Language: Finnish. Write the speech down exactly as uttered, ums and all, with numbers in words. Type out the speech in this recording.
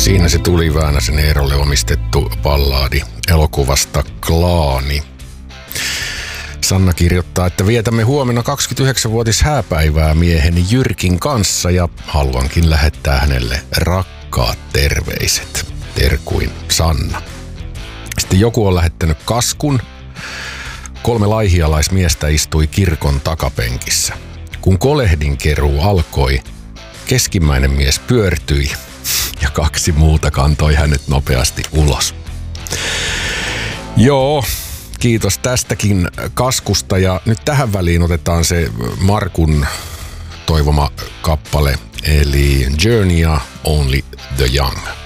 Siinä se tuli Väänäsen Eerolle omistettu ballaadi elokuvasta Klaani. Sanna kirjoittaa, että vietämme huomenna kaksikymmentäyhdeksänvuotis hääpäivää mieheni Jyrkin kanssa ja haluankin lähettää hänelle rakkaat terveiset. Terkuin Sanna. Sitten joku on lähettänyt kaskun. Kolme laihialaismiestä istui kirkon takapenkissä. Kun kolehdin keruu alkoi, keskimmäinen mies pyörtyi ja kaksi muuta kantoi hänet nopeasti ulos. Joo, kiitos tästäkin kaskusta ja nyt tähän väliin otetaan se Markun toivoma kappale eli Journey Only the Young.